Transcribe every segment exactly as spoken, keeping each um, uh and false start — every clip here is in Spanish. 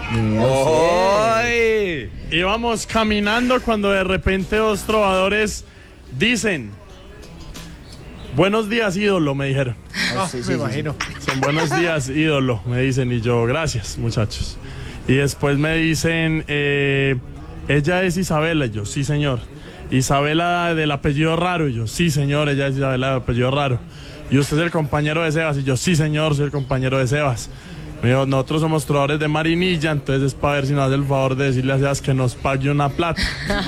¡Ay! Íbamos caminando cuando de repente dos trovadores dicen: buenos días, ídolo, me dijeron. Ah, sí, sí, me imagino. Son buenos días, ídolo, me dicen. Y yo, gracias, muchachos. Y después me dicen, eh, ella es Isabela. Y yo, sí, señor. Isabela del apellido raro. Y yo, sí, señor, ella es Isabela del apellido raro. Y usted es el compañero de Sebas. Y yo, sí, señor, soy el compañero de Sebas. Me dijo, nosotros somos trovadores de Marinilla, entonces es para ver si nos hace el favor de decirle a Sebas que nos pague una plata.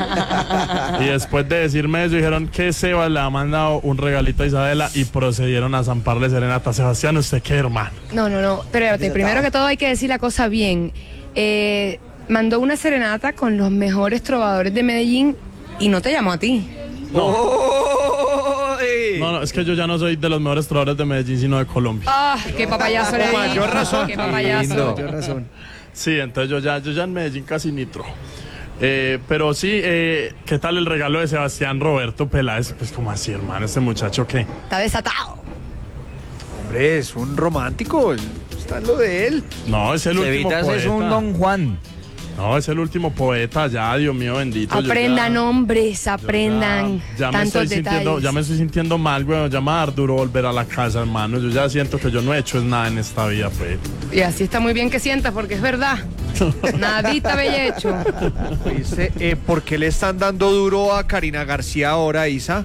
Y después de decirme eso, dijeron que Sebas le ha mandado un regalito a Isabela y procedieron a zamparle serenata. Sebastián, ¿usted qué, hermano? No, no, no, pero primero que todo hay que decir la cosa bien. Eh, mandó una serenata con los mejores trovadores de Medellín y no te llamó a ti. No. No, no, es que yo ya no soy de los mejores trovadores de Medellín, sino de Colombia. Ah, qué papayazo le di. Mayor razón. Qué papayazo. Mayor razón. Sí, entonces yo ya, yo ya en Medellín casi nitro. Eh, pero sí, eh, ¿qué tal el regalo de Sebastián Roberto Peláez? Pues como así, hermano, este muchacho, ¿qué? Está desatado. Hombre, es un romántico. Está en lo de él. No, es el último Cevitas poeta. es un Don Juan. No, es el último poeta ya, Dios mío bendito. Aprendan, ya, hombres, aprendan ya, ya me tantos estoy detalles. sintiendo, ya me estoy sintiendo mal, güey. Ya me va a dar duro volver a la casa, hermano. Yo ya siento que yo no he hecho nada en esta vida, pues. Y así está muy bien que sientas, porque es verdad. Nadita había hecho. ¿Viste? Eh, ¿Por qué le están dando duro a Karina García ahora, Isa?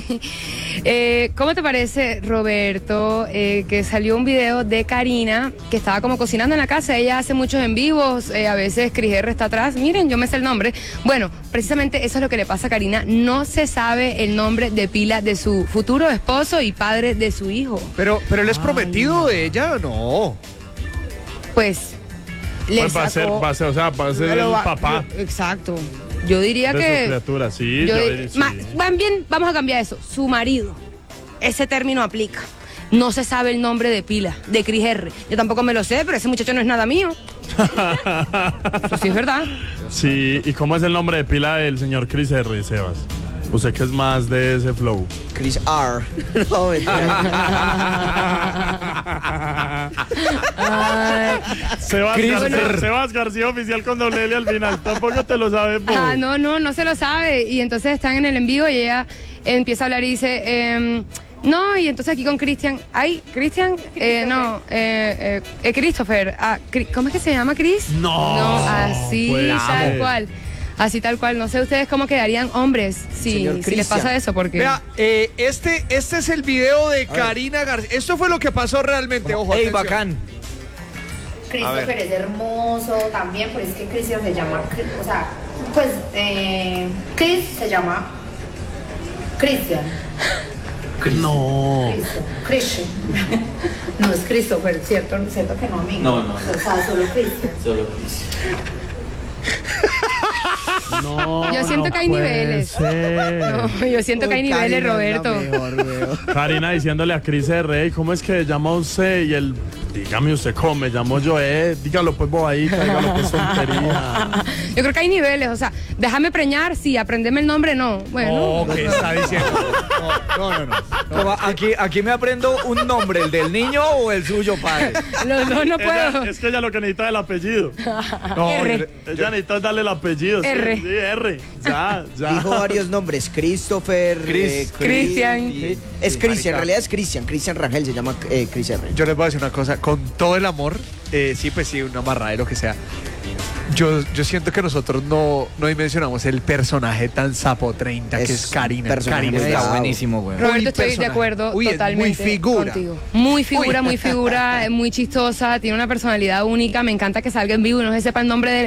eh, ¿Cómo te parece, Roberto, eh, que salió un video de Karina que estaba como cocinando en la casa? Ella hace muchos en vivos, eh, a veces Cris R está atrás. Miren, yo me sé el nombre. Bueno, precisamente eso es lo que le pasa a Karina. No se sabe el nombre de pila de su futuro esposo y padre de su hijo. Pero, pero él es prometido de ella, ¿no? Pues le Pues va a ser, sacó- va a ser, o sea, va a ser Pero el va- papá Exacto. Yo diría de su que... criatura, sí. yo yo di- diría- sí. ma- Van bien, vamos a cambiar eso. Su marido. Ese término aplica. No se sabe el nombre de pila, de Cris R. Yo tampoco me lo sé, pero ese muchacho no es nada mío. Eso sí es verdad. Sí, ¿y cómo es el nombre de pila del señor Cris R, Sebas? Usted que es más de ese flow. Chris R. No, Ay, Sebas, Cris García, R. Sebas García oficial con doble L al final. Tampoco te lo sabes, po. ah, no, no, no se lo sabe. Y entonces están en el en vivo y ella empieza a hablar y dice... em, no, y entonces aquí con Cristian, ay, Cristian, eh, no, eh, eh, eh, Christopher, ah, Cri- ¿cómo es que se llama Chris? No, No, así, puede tal ser. cual, así tal cual, no sé ustedes cómo quedarían hombres si, Señor si les Cristian. pasa eso, porque... Vea, eh, este, este es el video de Karina García. Esto fue lo que pasó realmente, ojo, ¡Ey, atención. bacán! Christopher es hermoso también, pero es que Cristian se llama, Cri- o sea, pues, eh, Chris se llama Cristian. No. Cristo, Christian. No es Christopher, ¿cierto? ¿Cierto que no, amigo? No, no. O sea, solo Cristian. Solo Chris. No, Yo siento no que hay puede niveles. ser. No, yo siento que hay niveles, Roberto. Karina diciéndole a Cris R, ¿cómo es que llama usted? Y él, dígame usted cómo me llamo yo, eh. Dígalo pues bobadita, dígalo pues tontería. Yo creo que hay niveles, o sea, déjame preñar, sí, aprendeme el nombre, no. Bueno, No, ¿qué está diciendo? No, no, no. Como Aquí, aquí me aprendo un nombre, el del niño o el suyo, padre. los dos no puedo. Ella- es que ella lo que necesita es el apellido. No, R. Ella necesita darle el apellido. sí, R. Sí, R. Ya, ya. Dijo varios nombres, Christopher, Chris. eh, Chris- Cristian. sí. Es Cristian, en realidad es Cristian, Cristian Rangel se llama eh, Chris R. Yo les voy a decir una cosa, con todo el amor, eh, sí, pues sí, una amarrada de lo que sea. Yo, yo siento que nosotros no, no dimensionamos el personaje tan sapo treinta que Es es Karina. un personaje Karina muy es- Está bravo. buenísimo, güey. Roberto, Muy estoy de personaje. acuerdo Uy, es muy totalmente figura. contigo. Muy figura, Uy. muy figura, es muy chistosa, tiene una personalidad única, me encanta que salga en vivo y no se sepa el nombre de,